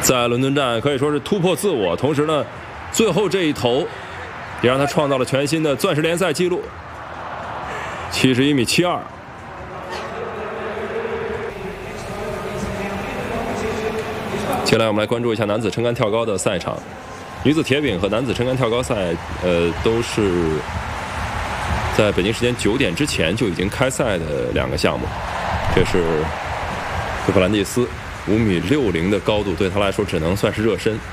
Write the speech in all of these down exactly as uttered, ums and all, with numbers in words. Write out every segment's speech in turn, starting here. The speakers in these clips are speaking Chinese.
在伦敦站可以说是突破自我，同时呢，最后这一投也让他创造了全新的钻石联赛纪录，七十一米七二。接下来我们来关注一下男子撑杆跳高的赛场，女子铁饼和男子撑杆跳高赛，呃，都是在北京时间九点之前就已经开赛的两个项目。这是杜普兰蒂斯五米六零的高度，对他来说只能算是热身。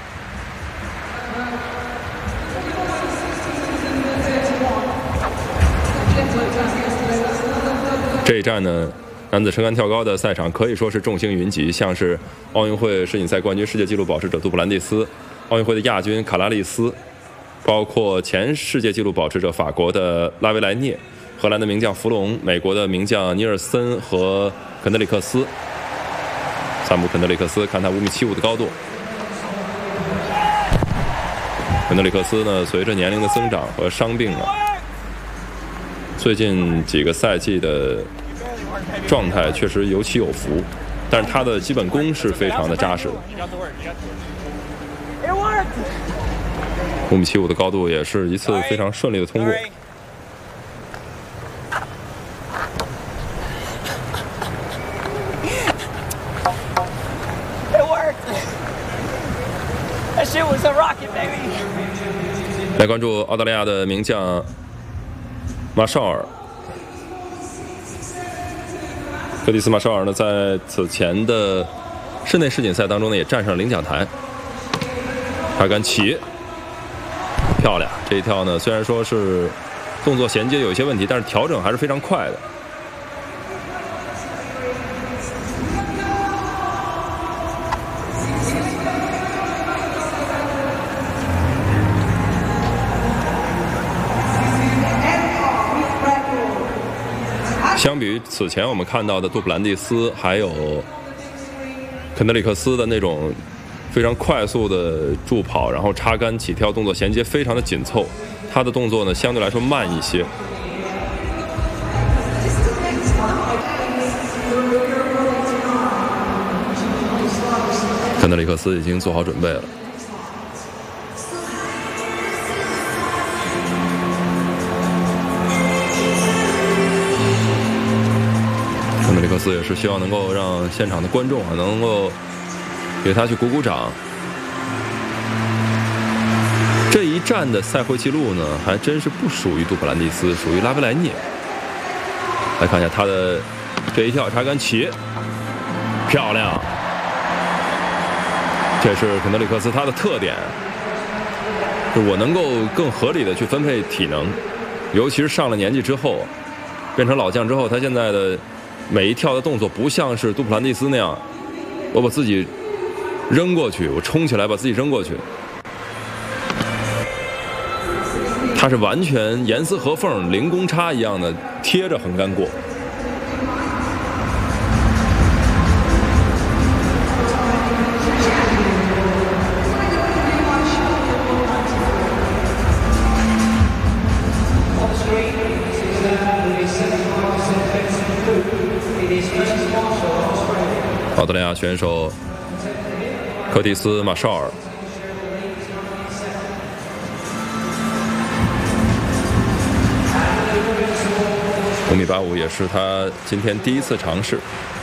这一站呢，男子撑杆跳高的赛场可以说是众星云集，像是奥运会世锦赛冠军、世界纪录保持者杜普兰蒂斯，奥运会的亚军卡拉利斯，包括前世界纪录保持者法国的拉维莱涅，荷兰的名将弗隆，美国的名将尼尔森和肯德里克斯。萨姆肯德里克斯，看他五米七五的高度。肯德里克斯呢，随着年龄的增长和伤病啊，最近几个赛季的状态确实有起有伏，但是他的基本功是非常的扎实的。五米七五的高度也是一次非常顺利的通过。来关注澳大利亚的名将马绍尔。克蒂斯·马绍尔呢，在此前的室内世锦赛当中呢，也站上领奖台。他敢起，漂亮！这一跳呢，虽然说是动作衔接有一些问题，但是调整还是非常快的。相比于此前我们看到的杜普兰蒂斯还有肯德里克斯的那种非常快速的助跑，然后插杆起跳动作衔接非常的紧凑，他的动作呢相对来说慢一些。肯德里克斯已经做好准备了。肯德里克斯也是希望能够让现场的观众啊能够给他去鼓鼓掌。这一站的赛会记录呢，还真是不属于杜普兰蒂斯，属于拉维莱涅。来看一下他的这一跳插杆起，漂亮！这是肯德里克斯他的特点，就我能够更合理的去分配体能，尤其是上了年纪之后，变成老将之后，他现在的每一跳的动作不像是杜普兰蒂斯那样，我把自己扔过去，我冲起来把自己扔过去。他是完全严丝合缝、零公差一样的贴着横杆过。澳大利亚选手科蒂斯·马绍尔，五米八五也是他今天第一次尝试。